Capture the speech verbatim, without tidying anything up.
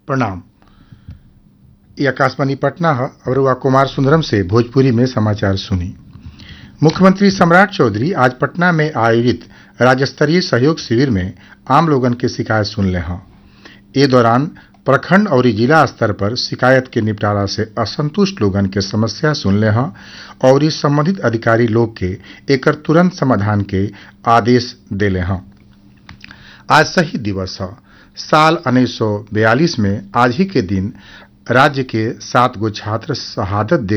प्रणाम। ये आकाशवाणी पटना है और वह कुमार सुंदरम से भोजपुरी में समाचार सुनी। मुख्यमंत्री सम्राट चौधरी आज पटना में आयोजित राज्य स्तरीय सहयोग शिविर में आम लोगन के शिकायत सुन ले हैं। ए दौरान प्रखंड और जिला स्तर पर शिकायत के निपटारा से असंतुष्ट लोगन के समस्या सुन ले हैं और इस संबंधित अधिकारी लोग के एकर तुरंत समाधान के आदेश देले हैं। आज शहीद दिवस है। साल उन्नीस सौ बयालीस में आज ही के दिन राज्य के सात गो छात्र शहादत दे